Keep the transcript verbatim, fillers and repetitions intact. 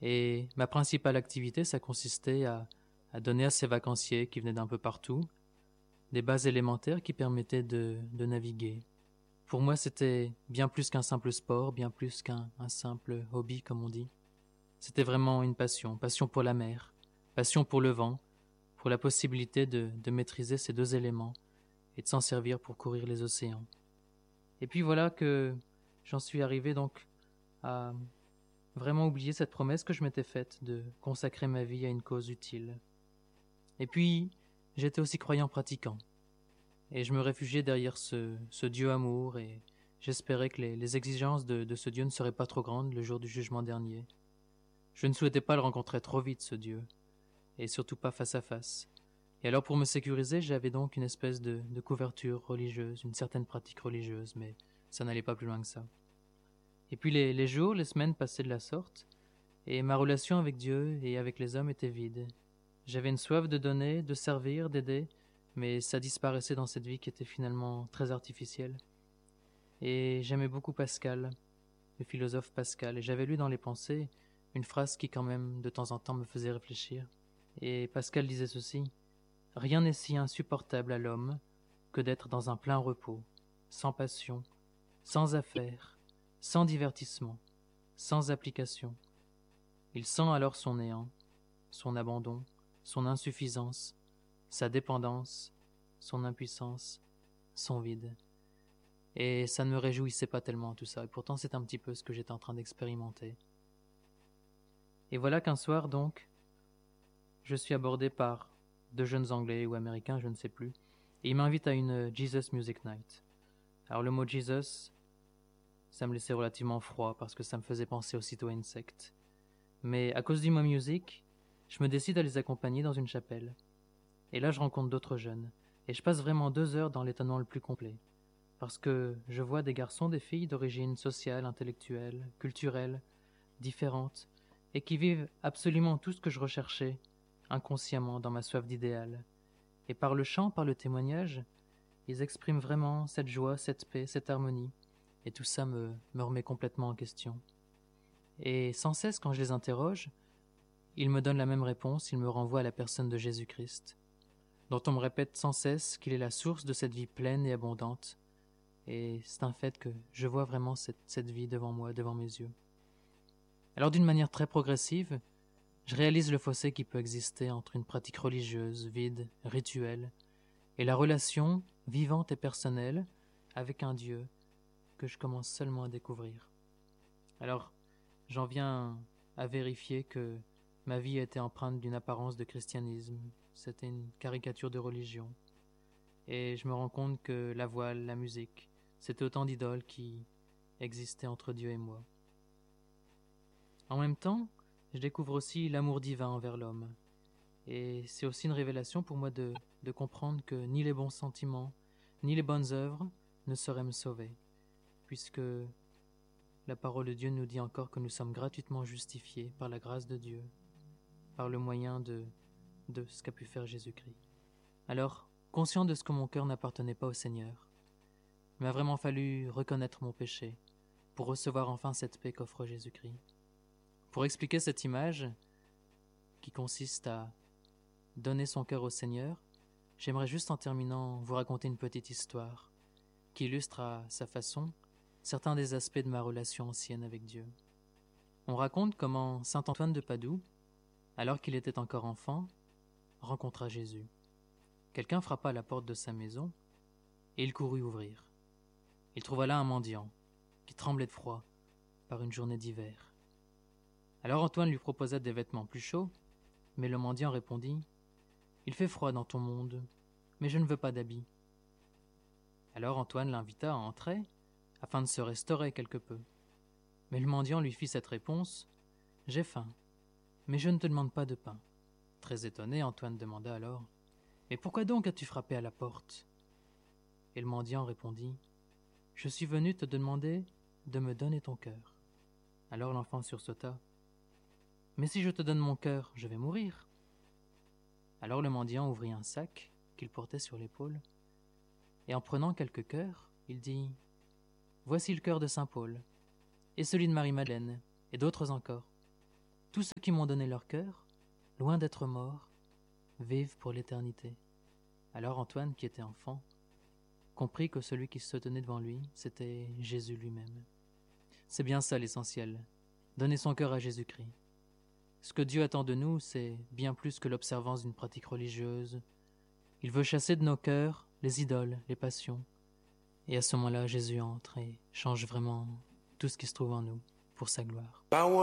Et ma principale activité, ça consistait à, à donner à ces vacanciers qui venaient d'un peu partout des bases élémentaires qui permettaient de, de naviguer. Pour moi, c'était bien plus qu'un simple sport, bien plus qu'un un simple hobby, comme on dit. C'était vraiment une passion, passion pour la mer, passion pour le vent, pour la possibilité de, de maîtriser ces deux éléments et de s'en servir pour courir les océans. Et puis voilà que j'en suis arrivé donc à vraiment oublier cette promesse que je m'étais faite de consacrer ma vie à une cause utile. Et puis, j'étais aussi croyant pratiquant. Et je me réfugiais derrière ce, ce Dieu amour et j'espérais que les, les exigences de, de ce Dieu ne seraient pas trop grandes le jour du jugement dernier. Je ne souhaitais pas le rencontrer trop vite, ce Dieu, et surtout pas face à face. Et alors pour me sécuriser, j'avais donc une espèce de, de couverture religieuse, une certaine pratique religieuse, mais ça n'allait pas plus loin que ça. Et puis les, les jours, les semaines passaient de la sorte, et ma relation avec Dieu et avec les hommes était vide. J'avais une soif de donner, de servir, d'aider, mais ça disparaissait dans cette vie qui était finalement très artificielle. Et j'aimais beaucoup Pascal, le philosophe Pascal, et j'avais lu dans les Pensées une phrase qui quand même de temps en temps me faisait réfléchir. Et Pascal disait ceci: « Rien n'est si insupportable à l'homme que d'être dans un plein repos, sans passion, sans affaires, sans divertissement, sans application. Il sent alors son néant, son abandon, son insuffisance, sa dépendance, son impuissance, son vide. » Et ça ne me réjouissait pas tellement tout ça, et pourtant c'est un petit peu ce que j'étais en train d'expérimenter. Et voilà qu'un soir donc, je suis abordé par deux jeunes Anglais ou Américains, je ne sais plus, et ils m'invitent à une Jesus Music Night. Alors le mot Jesus, ça me laissait relativement froid parce que ça me faisait penser aussitôt à une secte. Mais à cause du mot music, je me décide à les accompagner dans une chapelle. Et là je rencontre d'autres jeunes, et je passe vraiment deux heures dans l'étonnement le plus complet. Parce que je vois des garçons, des filles d'origine sociale, intellectuelle, culturelle, différentes, et qui vivent absolument tout ce que je recherchais, inconsciemment, dans ma soif d'idéal. Et par le chant, par le témoignage, ils expriment vraiment cette joie, cette paix, cette harmonie, et tout ça me, me remet complètement en question. Et sans cesse, quand je les interroge, ils me donnent la même réponse, ils me renvoient à la personne de Jésus-Christ, dont on me répète sans cesse qu'il est la source de cette vie pleine et abondante, et c'est un fait que je vois vraiment cette, cette vie devant moi, devant mes yeux. Alors d'une manière très progressive, je réalise le fossé qui peut exister entre une pratique religieuse, vide, rituelle, et la relation vivante et personnelle avec un Dieu que je commence seulement à découvrir. Alors, j'en viens à vérifier que ma vie était empreinte d'une apparence de christianisme, c'était une caricature de religion, et je me rends compte que la voile, la musique, c'était autant d'idoles qui existaient entre Dieu et moi. En même temps, je découvre aussi l'amour divin envers l'homme. Et c'est aussi une révélation pour moi de, de comprendre que ni les bons sentiments, ni les bonnes œuvres ne sauraient me sauver, puisque la parole de Dieu nous dit encore que nous sommes gratuitement justifiés par la grâce de Dieu, par le moyen de, de ce qu'a pu faire Jésus-Christ. Alors, conscient de ce que mon cœur n'appartenait pas au Seigneur, il m'a vraiment fallu reconnaître mon péché pour recevoir enfin cette paix qu'offre Jésus-Christ. Pour expliquer cette image, qui consiste à donner son cœur au Seigneur, j'aimerais juste en terminant vous raconter une petite histoire qui illustre à sa façon certains des aspects de ma relation ancienne avec Dieu. On raconte comment saint Antoine de Padoue, alors qu'il était encore enfant, rencontra Jésus. Quelqu'un frappa à la porte de sa maison et il courut ouvrir. Il trouva là un mendiant qui tremblait de froid par une journée d'hiver. Alors Antoine lui proposa des vêtements plus chauds, mais le mendiant répondit: « Il fait froid dans ton monde, mais je ne veux pas d'habits. » Alors Antoine l'invita à entrer, afin de se restaurer quelque peu. Mais le mendiant lui fit cette réponse: « J'ai faim, mais je ne te demande pas de pain. » Très étonné, Antoine demanda alors: « Mais pourquoi donc as-tu frappé à la porte ?» Et le mendiant répondit: « Je suis venu te demander de me donner ton cœur. » Alors l'enfant sursauta: « Mais si je te donne mon cœur, je vais mourir. » Alors le mendiant ouvrit un sac qu'il portait sur l'épaule, et en prenant quelques cœurs, il dit: « Voici le cœur de saint Paul, et celui de Marie-Madeleine, et d'autres encore. tous ceux qui m'ont donné leur cœur, loin d'être morts, vivent pour l'éternité. » Alors Antoine, qui était enfant, comprit que celui qui se tenait devant lui, c'était Jésus lui-même. C'est bien ça l'essentiel, donner son cœur à Jésus-Christ. Ce que Dieu attend de nous, c'est bien plus que l'observance d'une pratique religieuse. Il veut chasser de nos cœurs les idoles, les passions. Et à ce moment-là, Jésus entre et change vraiment tout ce qui se trouve en nous pour sa gloire.